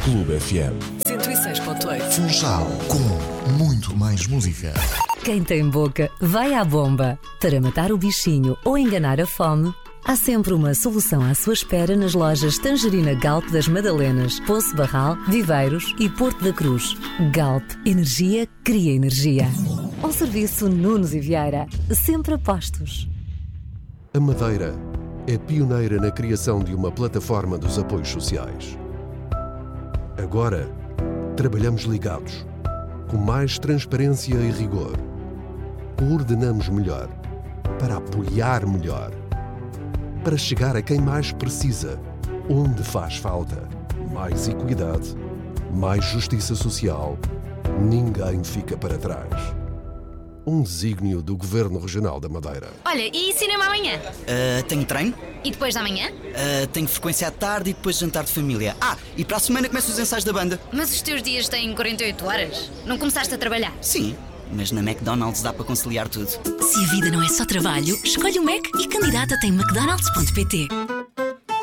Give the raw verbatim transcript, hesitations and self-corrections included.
Clube F M. cento e seis ponto oito. Funchal, com muito mais música. Quem tem boca, vai à bomba. Para matar o bichinho ou enganar a fome, há sempre uma solução à sua espera nas lojas Tangerina Galp das Madalenas, Poço Barral, Viveiros e Porto da Cruz. Galp, energia cria energia. Ao serviço Nunes e Vieira, sempre a postos. A Madeira é pioneira na criação de uma plataforma dos apoios sociais. Agora, trabalhamos ligados, com mais transparência e rigor. Coordenamos melhor, para apoiar melhor, para chegar a quem mais precisa, onde faz falta. Mais equidade, mais justiça social, ninguém fica para trás. Um desígnio do Governo Regional da Madeira. Olha, e cinema amanhã? Uh, tenho treino. E depois da manhã? Uh, tenho frequência à tarde e depois jantar de família. Ah, e para a semana começam os ensaios da banda. Mas os teus dias têm quarenta e oito horas? Não começaste a trabalhar? Sim, mas na McDonald's dá para conciliar tudo. Se a vida não é só trabalho, escolhe o Mac e candidata-te em mcdonalds ponto pt.